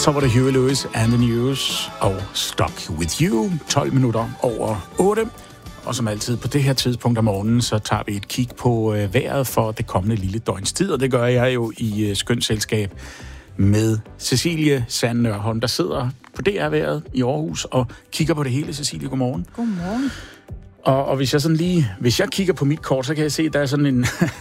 Så var det Huey Lewis and the News og Stuck With You, 12 minutter over 8. Og som altid på det her tidspunkt om morgenen, så tager vi et kig på vejret for det kommende lille døgns tid. Og det gør jeg jo i skønt selskab med Cecilie Sand Nørholm, der sidder på DR-vejret i Aarhus og kigger på det hele. Cecilie, godmorgen. Godmorgen. Og hvis jeg kigger på mit kort, så kan jeg se, at der er sådan en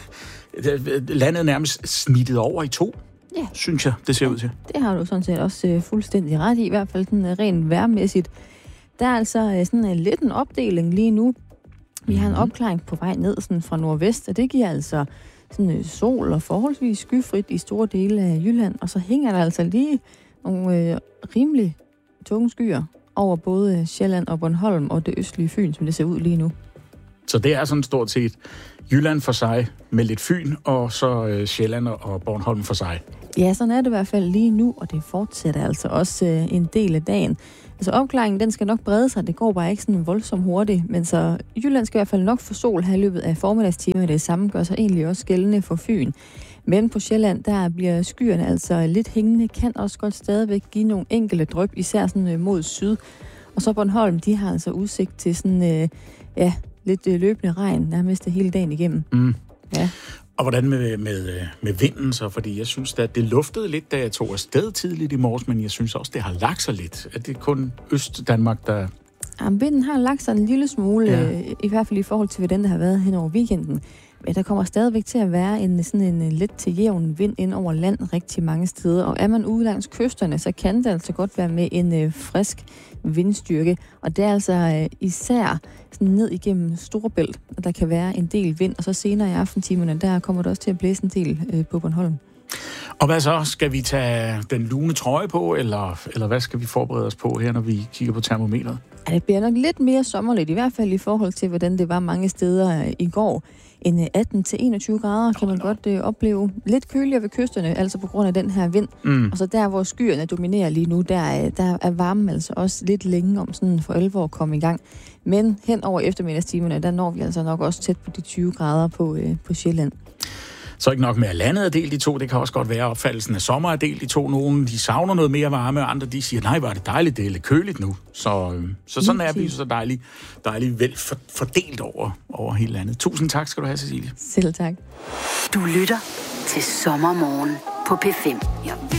landet nærmest snittet over i to. Ja. Synes jeg, det ser ud til. Det har du sådan set også fuldstændig ret i hvert fald sådan rent vejrmæssigt. Der er altså sådan lidt en opdeling lige nu. Vi har en opklaring på vej ned sådan fra nordvest, og det giver altså sådan sol og forholdsvis skyfrit i store dele af Jylland. Og så hænger der altså lige nogle rimelig tunge skyer over både Sjælland og Bornholm og det østlige Fyn, som det ser ud lige nu. Så det er sådan stort set Jylland for sig med lidt Fyn, og så Sjælland og Bornholm for sig. Ja, sådan er det i hvert fald lige nu, og det fortsætter altså også en del af dagen. Altså opklaringen, den skal nok brede sig, det går bare ikke sådan voldsomt hurtigt, men så Jylland skal i hvert fald nok få sol her i løbet af formiddagstimerne. Det samme gør sig egentlig også gældende for Fyn. Men på Sjælland, der bliver skyerne altså lidt hængende, kan også godt stadigvæk give nogle enkelte dryp, især sådan mod syd. Og så Bornholm, de har altså udsigt til sådan, lidt løbende regn nærmest hele dagen igennem. Mm. Ja. Og hvordan med vinden så? Fordi jeg synes, at det luftede lidt, da jeg tog afsted tidligt i morges, men jeg synes også, det har lagt sig lidt. Er det kun Øst-Danmark, der... Jamen, vinden har lagt sig en lille smule, i hvert fald i forhold til, hvordan det har været hen over weekenden. Men der kommer stadigvæk til at være en let til jævn vind ind over land rigtig mange steder. Og er man ude langs kysterne, så kan det altså godt være med en frisk vindstyrke. Og det er altså især sådan ned igennem Storebælt, og der kan være en del vind. Og så senere i aftentimerne, der kommer det også til at blæse en del på Bornholm. Og hvad så? Skal vi tage den lune trøje på, eller hvad skal vi forberede os på her, når vi kigger på termometeret? Ja, det bliver nok lidt mere sommerligt, i hvert fald i forhold til, hvordan det var mange steder i går. En 18-21 grader kan man godt opleve. Lidt køligere ved kysterne, altså på grund af den her vind. Mm. Og så der, hvor skyerne dominerer lige nu, der er varmen altså også lidt længe om sådan for alvor at komme i gang. Men hen over eftermiddagstimerne, der når vi altså nok også tæt på de 20 grader på Sjælland. Så ikke nok med, at landet er delt i to. Det kan også godt være, at opfattelsen af sommer er delt i to. Nogle, de savner noget mere varme, og andre, de siger, nej, hvor er det dejligt, det er lidt køligt nu. Så sådan er vi så dejligt vel fordelt over hele landet. Tusind tak skal du have, Cecilie. Selv tak. Du lytter til Sommermorgen på P5. Ja.